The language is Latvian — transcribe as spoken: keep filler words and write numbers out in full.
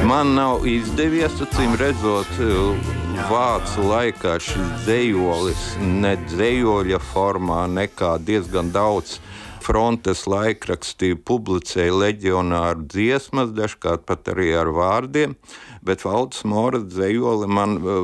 Man nav izdevies, acīm redzot, vācu laikā šis dzejolis ne dzejoļa formā, nekā diezgan daudz frontes laikrakstī publicēja leģionāru dziesmas, dažkārt pat arī ar vārdiem, bet Valds Mora dzejoli man